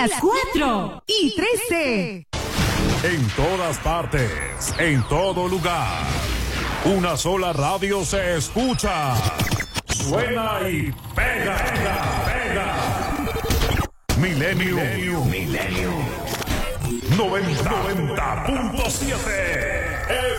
las 4:13. En todas partes, en todo lugar. Una sola radio se escucha. Suena y pega, pega, pega. Milenio 90.7.